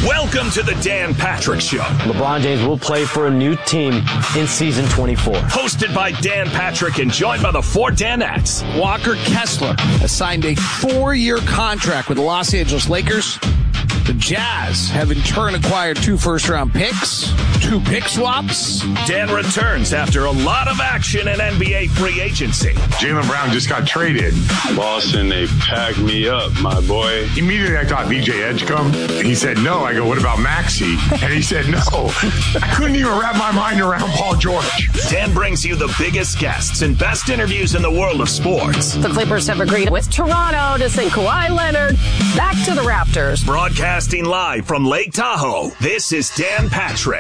Welcome to the Dan Patrick Show. LeBron James will play for a new team in season 24. Hosted by Dan Patrick and joined by the 4 Danettes. Walker Kessler has signed a 4-year contract with the Los Angeles Lakers. The Jazz have in turn acquired 2 first-round picks, 2 pick swaps. Dan returns after a lot of action in NBA free agency. Jaylen Brown just got traded. Boston, they packed me up, my boy. Immediately I thought VJ Edgecombe. He said no. I go, what about Maxey? And he said no. I couldn't even wrap my mind around Paul George. Dan brings you the biggest guests and best interviews in the world of sports. The Clippers have agreed with Toronto to send Kawhi Leonard back to the Raptors. Broadcasting live from Lake Tahoe, this is Dan Patrick.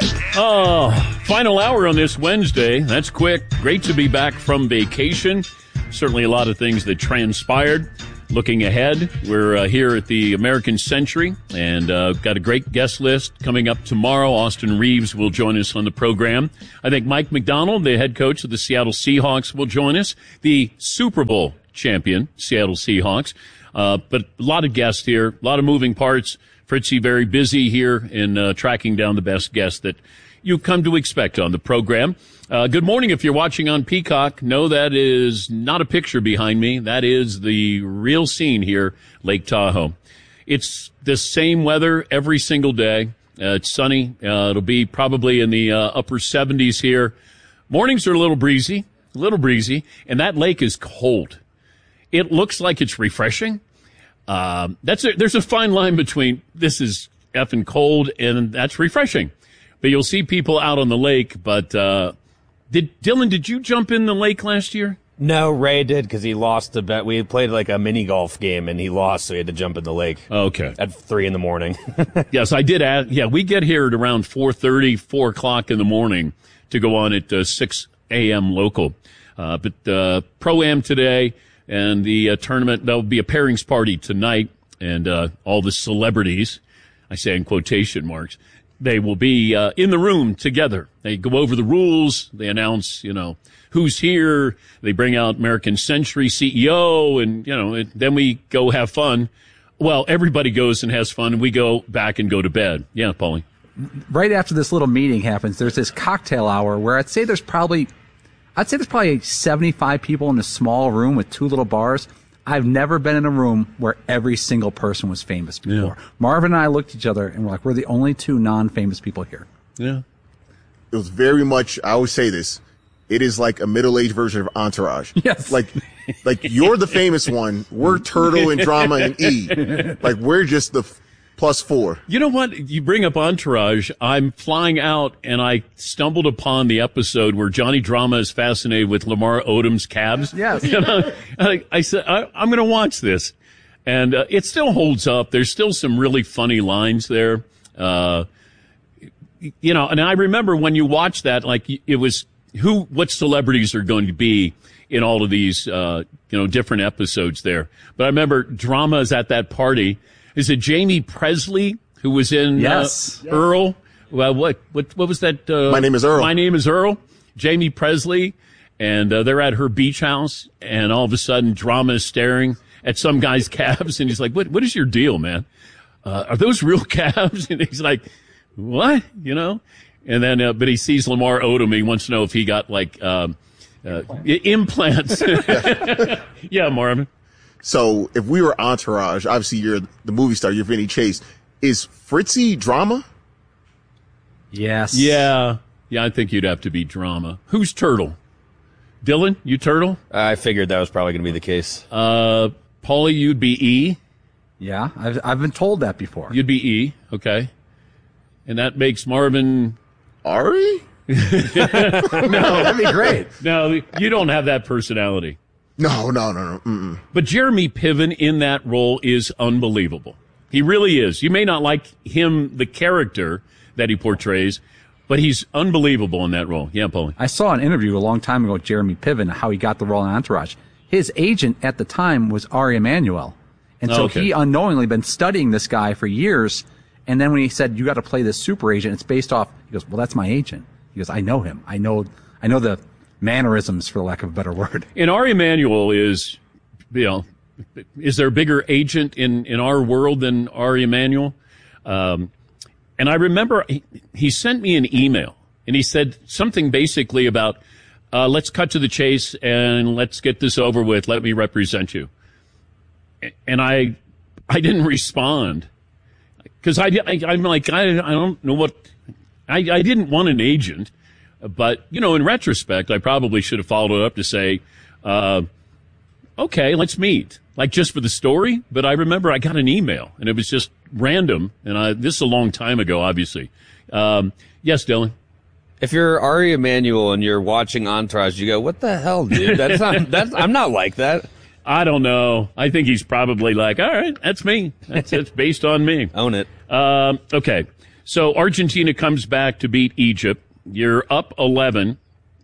Final hour on this Wednesday. That's quick. Great to be back from vacation. Certainly a lot of things that transpired. Looking ahead, we're here at the American Century and got a great guest list coming up tomorrow. Austin Reeves will join us on the program. I think Mike Macdonald, the head coach of the Seattle Seahawks, will join us. The Super Bowl champion, Seattle Seahawks. But a lot of guests here, a lot of moving parts. Fritzy very busy here in tracking down the best guests that you've come to expect on the program. Good morning if you're watching on Peacock. No, that is not a picture behind me. That is the real scene here, Lake Tahoe. It's the same weather every single day. It's sunny. It'll be probably in the upper 70s here. Mornings are a little breezy, and that lake is cold. It looks like it's refreshing. There's a fine line between this is effing cold and that's refreshing. But you'll see people out on the lake. But Dylan, did you jump in the lake last year? No, Ray did because he lost a bet. We played like a mini golf game and he lost, so he had to jump in the lake. Okay. At 3 a.m. Yes, I did. We get here at around 4:30, 4 o'clock in the morning to go on at 6 a.m. local. But Pro-Am today and the tournament, there'll be a pairings party tonight and all the celebrities, I say in quotation marks, they will be in the room together. They go over the rules. They announce, who's here. They bring out American Century CEO, and, then we go have fun. Well, everybody goes and has fun, and we go back and go to bed. Yeah, Paulie. Right after this little meeting happens, there's this cocktail hour where I'd say there's probably 75 people in a small room with 2 little bars. I've never been in a room where every single person was famous before. Yeah. Marvin and I looked at each other and we're like, we're the only 2 non-famous people here. Yeah. It was very much, I always say this, it is like a middle-aged version of Entourage. Yes. Like you're the famous one. We're Turtle and Drama and E. Like we're just the +4. You know what? You bring up Entourage. I'm flying out, and I stumbled upon the episode where Johnny Drama is fascinated with Lamar Odom's calves. Yes. I said, I'm going to watch this. And it still holds up. There's still some really funny lines there. And I remember when you watch that, like, it was what celebrities are going to be in all of these, different episodes there. But I remember Drama is at that party. Is it Jamie Presley who was in yes. Earl? Well, what was that? My Name is Earl. My Name is Earl. Jamie Presley, and they're at her beach house, and all of a sudden, Drama is staring at some guy's calves, and he's like, "What is your deal, man? Are those real calves?" And he's like, "What?" And then, but he sees Lamar Odom. He wants to know if he got like implants. Yeah, Marvin. So if we were Entourage, obviously you're the movie star, you're Vinny Chase. Is Fritzy Drama? Yes. Yeah, I think you'd have to be Drama. Who's Turtle? Dylan, you Turtle? I figured that was probably going to be the case. Paulie, you'd be E? Yeah, I've been told that before. You'd be E, okay. And that makes Marvin... Ari? No, that'd be great. No, you don't have that personality. No. Mm-mm. But Jeremy Piven in that role is unbelievable. He really is. You may not like him, the character that he portrays, but he's unbelievable in that role. Yeah, Paulie. I saw an interview a long time ago with Jeremy Piven, how he got the role in Entourage. His agent at the time was Ari Emanuel. And so he unknowingly been studying this guy for years. And then when he said, you got to play this super agent, it's based off, he goes, well, that's my agent. He goes, I know him. I know the mannerisms, for lack of a better word. And Ari Emanuel is, is there a bigger agent in our world than Ari Emanuel? And I remember he sent me an email, and he said something basically about, let's cut to the chase and let's get this over with. Let me represent you. And I didn't respond because I'm like, I don't know what, I didn't want an agent, but, in retrospect, I probably should have followed it up to say, okay, let's meet, like just for the story. But I remember I got an email and it was just random. And this is a long time ago, obviously. Yes, Dylan. If you're Ari Emanuel and you're watching Entourage, you go, what the hell, dude? I'm not like that. I don't know. I think he's probably like, all right, that's me. It's based on me. Own it. Okay. So Argentina comes back to beat Egypt. You're up 11.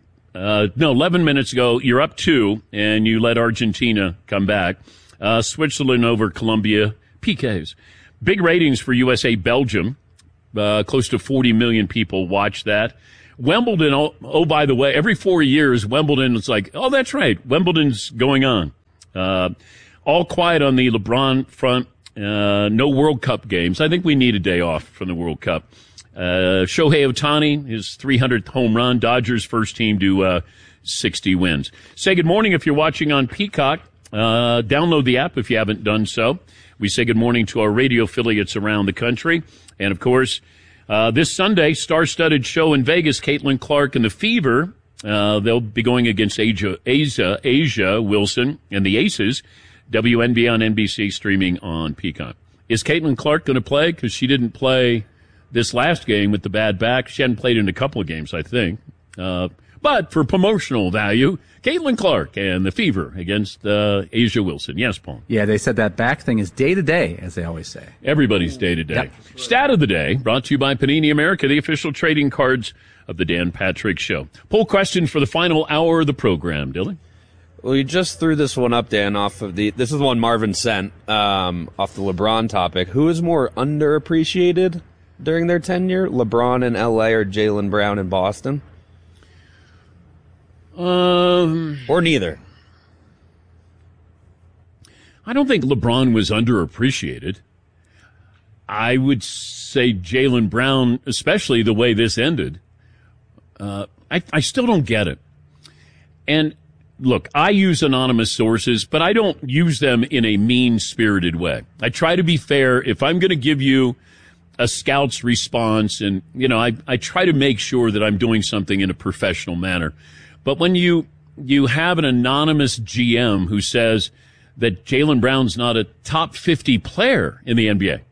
11 minutes ago, you're up 2, and you let Argentina come back. Switzerland over Colombia. PKs. Big ratings for USA Belgium. Close to 40 million people watch that. Wimbledon, oh, by the way, every 4 years, Wimbledon is like, oh, that's right, Wimbledon's going on. All quiet on the LeBron front. No World Cup games. I think we need a day off from the World Cup. Shohei Ohtani, his 300th home run. Dodgers first team to 60 wins. Say good morning if you're watching on Peacock. Download the app if you haven't done so. We say good morning to our radio affiliates around the country. And, of course, this Sunday, star-studded show in Vegas, Caitlin Clark and the Fever. They'll be going against Asia Wilson and the Aces. WNBA on NBC, streaming on Peacock. Is Caitlin Clark going to play? Because she didn't play this last game with the bad back. She hadn't played in a couple of games, I think. But for promotional value, Caitlin Clark and the Fever against Asia Wilson. Yes, Paul? Yeah, they said that back thing is day-to-day, as they always say. Everybody's day-to-day. Yep. Stat of the day, brought to you by Panini America, the official trading cards of the Dan Patrick Show. Poll question for the final hour of the program, Dylan. Well, you just threw this one up, Dan, off of this is the one Marvin sent, off the LeBron topic. Who is more underappreciated during their tenure, LeBron in LA or Jaylen Brown in Boston? Or neither. I don't think LeBron was underappreciated. I would say Jaylen Brown, especially the way this ended. I still don't get it. And look, I use anonymous sources, but I don't use them in a mean-spirited way. I try to be fair. If I'm going to give you a scout's response, and, I try to make sure that I'm doing something in a professional manner. But when you have an anonymous GM who says that Jaylen Brown's not a top 50 player in the NBA,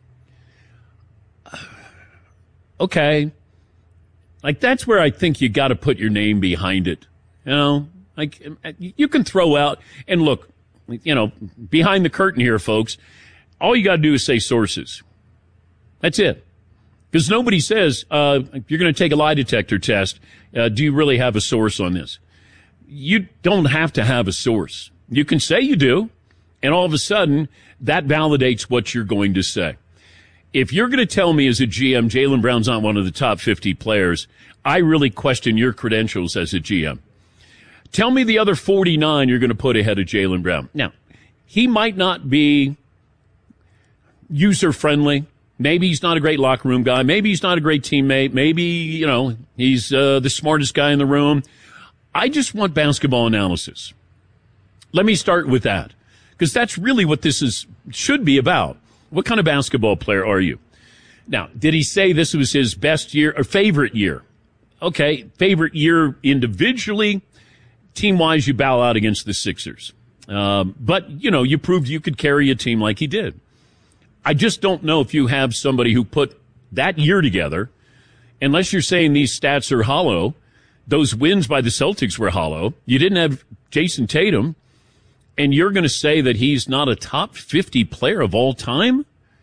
okay, like that's where I think you got to put your name behind it. Like you can throw out, and look, behind the curtain here, folks, all you got to do is say sources. That's it. Because nobody says, you're going to take a lie detector test. Do you really have a source on this? You don't have to have a source. You can say you do, and all of a sudden, that validates what you're going to say. If you're going to tell me as a GM, Jaylen Brown's not one of the top 50 players, I really question your credentials as a GM. Tell me the other 49 you're going to put ahead of Jaylen Brown. Now, he might not be user-friendly. Maybe he's not a great locker room guy. Maybe he's not a great teammate. Maybe, he's the smartest guy in the room. I just want basketball analysis. Let me start with that, because that's really what this should be about. What kind of basketball player are you? Now, did he say this was his best year or favorite year? Okay, favorite year individually. Team-wise, you bow out against the Sixers. But, you proved you could carry a team like he did. I just don't know if you have somebody who put that year together, unless you're saying these stats are hollow. Those wins by the Celtics were hollow. You didn't have Jason Tatum, and you're going to say that he's not a top 50 player of all time?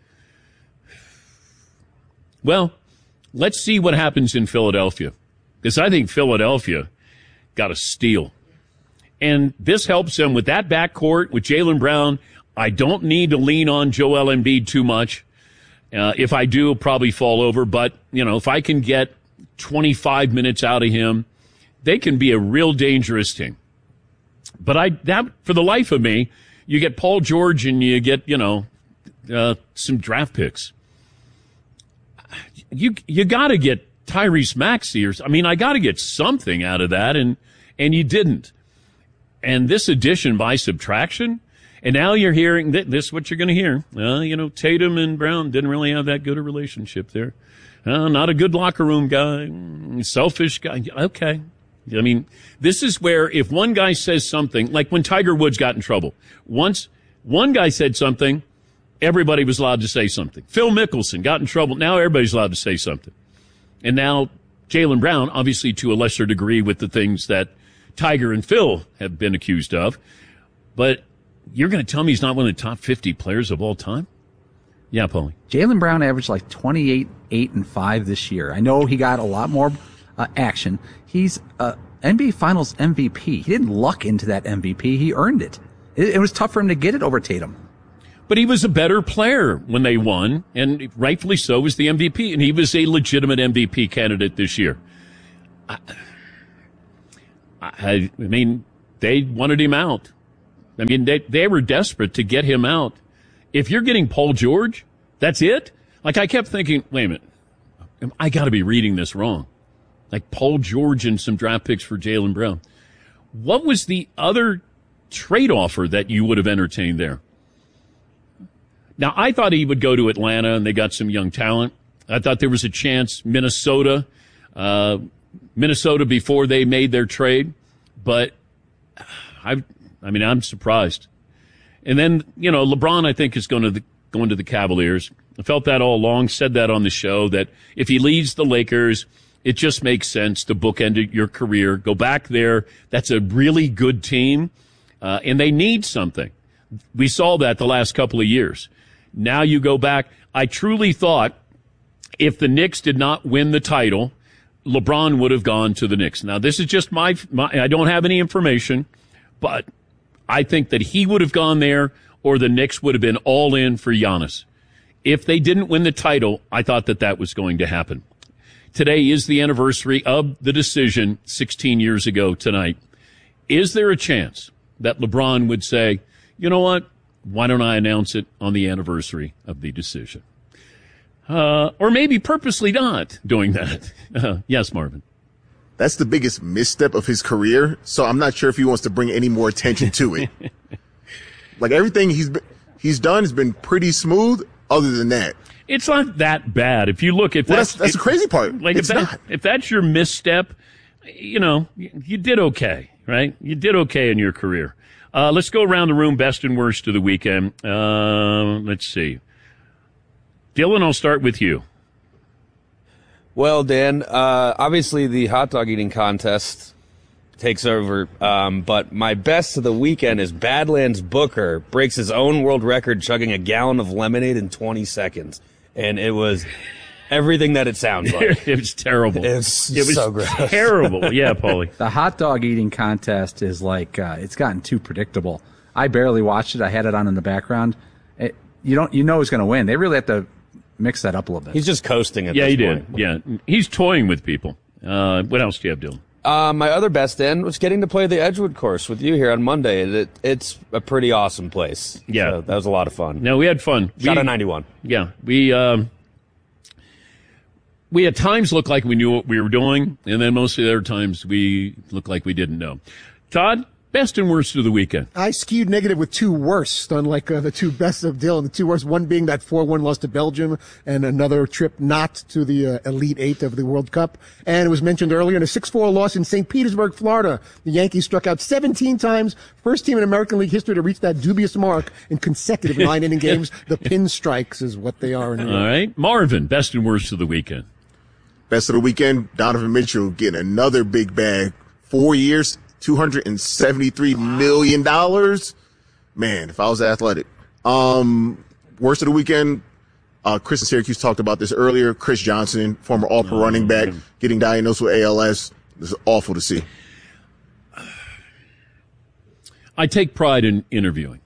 Well, let's see what happens in Philadelphia, because I think Philadelphia got a steal. And this helps them with that backcourt, with Jaylen Brown. I don't need to lean on Joel Embiid too much. If I do, I'll probably fall over. But, if I can get 25 minutes out of him, they can be a real dangerous team. But for the life of me, you get Paul George and you get, some draft picks. you got to get Tyrese Maxey, I got to get something out of that, and you didn't. And this addition by subtraction, and now you're hearing this is what you're going to hear. Tatum and Brown didn't really have that good a relationship there. Not a good locker room guy, selfish guy. Okay. I mean, this is where if one guy says something, like when Tiger Woods got in trouble, once one guy said something, everybody was allowed to say something. Phil Mickelson got in trouble. Now everybody's allowed to say something. And now Jaylen Brown, obviously to a lesser degree with the things that Tiger and Phil have been accused of. But you're going to tell me he's not one of the top 50 players of all time? Yeah, Paulie. Jaylen Brown averaged like 28, 8, and 5 this year. I know he got a lot more action. He's NBA Finals MVP. He didn't luck into that MVP. He earned it. It was tough for him to get it over Tatum. But he was a better player when they won, and rightfully so was the MVP, and he was a legitimate MVP candidate this year. I mean, they wanted him out. I mean, they were desperate to get him out. If you're getting Paul George, that's it? Like, I kept thinking, wait a minute, I got to be reading this wrong. Like Paul George and some draft picks for Jaylen Brown. What was the other trade offer that you would have entertained there? Now, I thought he would go to Atlanta, and they got some young talent. I thought there was a chance Minnesota before they made their trade. But, I'm surprised. And then, LeBron, I think, is going to the Cavaliers. I felt that all along, said that on the show, that if he leaves the Lakers, it just makes sense to bookend your career. Go back there. That's a really good team, and they need something. We saw that the last couple of years. Now you go back. I truly thought if the Knicks did not win the title, LeBron would have gone to the Knicks. Now, this is just my I don't have any information, but I think that he would have gone there, or the Knicks would have been all in for Giannis. If they didn't win the title, I thought that was going to happen. Today is the anniversary of the decision 16 years ago tonight. Is there a chance that LeBron would say, you know what? Why don't I announce it on the anniversary of the decision? Or maybe purposely not doing that. Yes, Marvin. That's the biggest misstep of his career, so I'm not sure if he wants to bring any more attention to it. Like, everything he's done has been pretty smooth other than that. It's not that bad. If you look at that's the crazy part. Like, if that's your misstep, you did okay, right? You did okay in your career. Let's go around the room, best and worst of the weekend. Let's see. Dylan, I'll start with you. Well, Dan, obviously the hot dog eating contest takes over, but my best of the weekend is Badlands Booker breaks his own world record chugging a gallon of lemonade in 20 seconds. And it was everything that it sounds like. It was terrible. It was so gross. Terrible. Yeah, Paulie. The hot dog eating contest is like, it's gotten too predictable. I barely watched it. I had it on in the background. You know who's going to win. They really have to mix that up a little bit. He's just coasting at this point. Yeah, he did. Yeah. He's toying with people. What else do you have, Dylan? My other best end was getting to play the Edgewood course with you here on Monday. It's a pretty awesome place. Yeah. So that was a lot of fun. No, we had fun. Shot a 91. Yeah. We at times looked like we knew what we were doing, and then most of the other times we looked like we didn't know. Todd, best and worst of the weekend. I skewed negative with two worst, unlike the two best of Dylan. The two worst, one being that 4-1 loss to Belgium and another trip not to the Elite Eight of the World Cup. And it was mentioned earlier, in a 6-4 loss in St. Petersburg, Florida. The Yankees struck out 17 times. First team in American League history to reach that dubious mark in consecutive 9-inning games. The pinstrikes is what they are. All right. Marvin, best and worst of the weekend. Best of the weekend, Donovan Mitchell getting another big bag. 4 years, $273 million. Man, if I was athletic. Worst of the weekend, Chris in Syracuse talked about this earlier. Chris Johnson, former All-Pro running back, getting diagnosed with ALS. This is awful to see. I take pride in interviewing.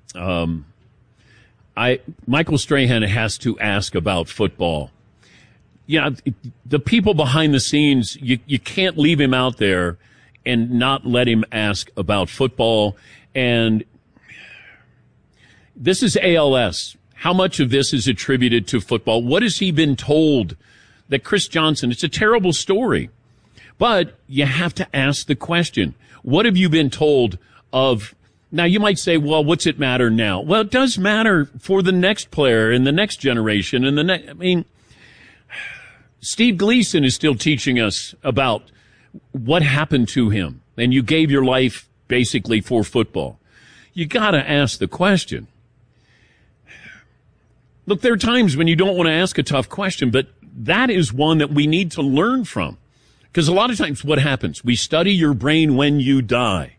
Michael Strahan has to ask about football. Yeah, the people behind the scenes, you can't leave him out there and not let him ask about football. And this is ALS. How much of this is attributed to football? What has he been told that Chris Johnson, it's a terrible story. But you have to ask the question, what have you been told of? Now, you might say, well, what's it matter now? Well, it does matter for the next player and the next generation. Steve Gleason is still teaching us about what happened to him. And you gave your life basically for football. You got to ask the question. Look, there are times when you don't want to ask a tough question, but that is one that we need to learn from. Because a lot of times what happens? We study your brain when you die.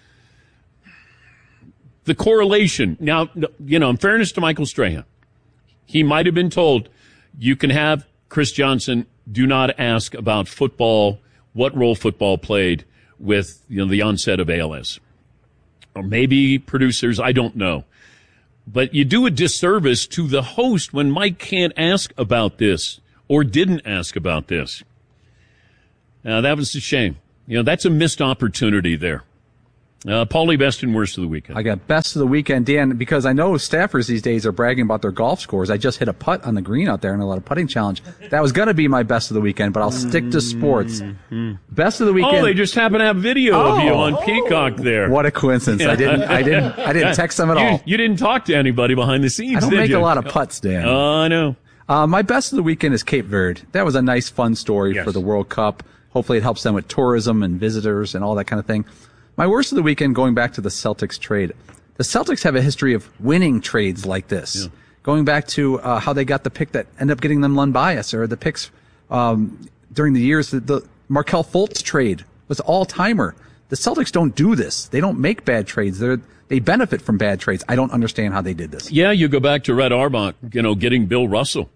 The correlation. Now, in fairness to Michael Strahan, he might have been told, you can have Chris Johnson, do not ask about football, what role football played with the onset of ALS. Or maybe producers, I don't know. But you do a disservice to the host when Mike can't ask about this or didn't ask about this. Now, that was a shame. That's a missed opportunity there. Paulie, best and worst of the weekend. I got best of the weekend, Dan, because I know staffers these days are bragging about their golf scores. I just hit a putt on the green out there in a lot of putting challenge. That was going to be my best of the weekend, but I'll stick to sports. Best of the weekend. Oh, they just happen to have video of you on Peacock there. What a coincidence. I didn't text them at all. You didn't talk to anybody behind the scenes, I don't make a lot of putts, Dan. Oh, I know. My best of the weekend is Cape Verde. That was a nice, fun story for the World Cup. Hopefully it helps them with tourism and visitors and all that kind of thing. My worst of the weekend, going back to the Celtics trade. The Celtics have a history of winning trades like this. Yeah. Going back to how they got the pick that ended up getting them Len Bias, or the picks during the years. The Markelle Fultz trade was all-timer. The Celtics don't do this. They don't make bad trades. They benefit from bad trades. I don't understand how they did this. Yeah, you go back to Red Auerbach, getting Bill Russell.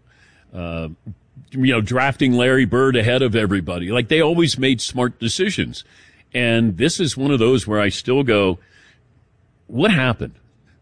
Drafting Larry Bird ahead of everybody. Like, they always made smart decisions. And this is one of those where I still go, what happened?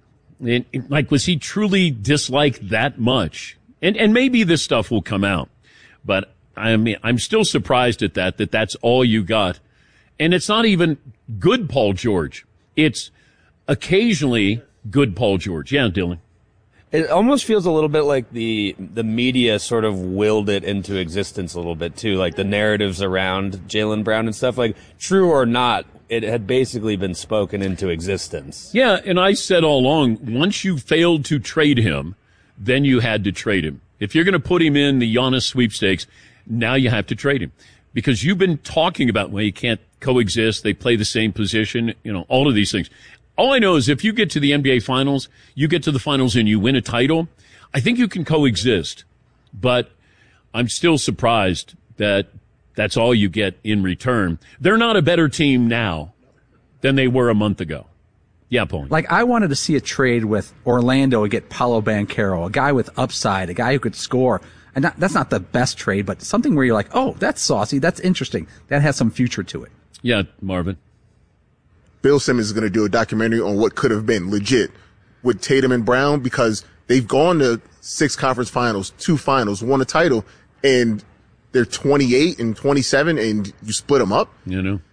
Was he truly disliked that much? And maybe this stuff will come out. But I'm still surprised at that's all you got. And it's not even good Paul George. It's occasionally good Paul George. Yeah, Dylan. It almost feels a little bit like the media sort of willed it into existence a little bit too, like the narratives around Jaylen Brown and stuff. Like, true or not, it had basically been spoken into existence. Yeah, and I said all along, once you failed to trade him, then you had to trade him. If you're going to put him in the Giannis sweepstakes, now you have to trade him. Because you've been talking about, well, you can't coexist, they play the same position, all of these things. All I know is if you get to the NBA Finals, you get to the Finals and you win a title, I think you can coexist. But I'm still surprised that that's all you get in return. They're not a better team now than they were a month ago. Yeah, Paul. Like, I wanted to see a trade with Orlando and get Paolo Banchero, a guy with upside, a guy who could score. And that's not the best trade, but something where you're like, oh, that's saucy, that's interesting, that has some future to it. Yeah, Marvin. Bill Simmons is going to do a documentary on what could have been legit with Tatum and Brown, because they've gone to 6 conference finals, 2 finals, won a title, and they're 28 and 27, and you split them up.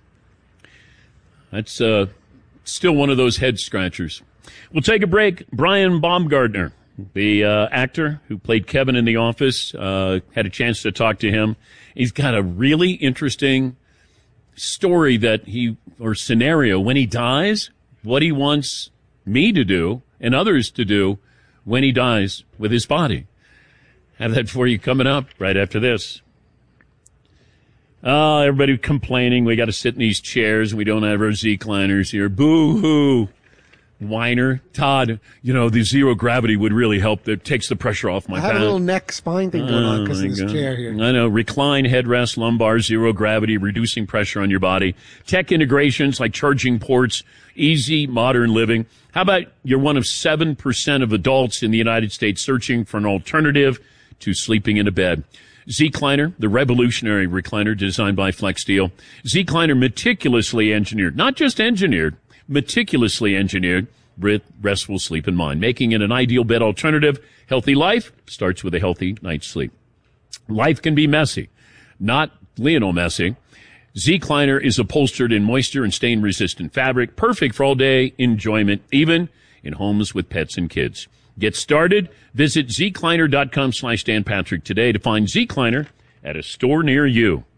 That's still one of those head scratchers. We'll take a break. Brian Baumgartner, the actor who played Kevin in The Office, had a chance to talk to him. He's got a really interesting story or scenario when he dies, what he wants me to do and others to do when he dies with his body. Have that for you coming up right after this. Everybody complaining we got to sit in these chairs and we don't have our Z-Cliners here. Boo-hoo. Whiner. Todd, the zero gravity would really help. It takes the pressure off my back. I have a little neck spine thing going on because of this chair here. I know. Recline, headrest, lumbar, zero gravity, reducing pressure on your body. Tech integrations like charging ports, easy modern living. How about you're one of 7% of adults in the United States searching for an alternative to sleeping in a bed? Z-Cliner, the revolutionary recliner designed by FlexSteel. Z-Cliner meticulously engineered, not just engineered, meticulously engineered with restful sleep in mind, making it an ideal bed alternative. Healthy life starts with a healthy night's sleep. Life can be messy, not Lionel Messi. Z-Cliner is upholstered in moisture and stain-resistant fabric, perfect for all-day enjoyment, even in homes with pets and kids. Get started. Visit zcliner.com/Dan Patrick today to find Z-Cliner at a store near you.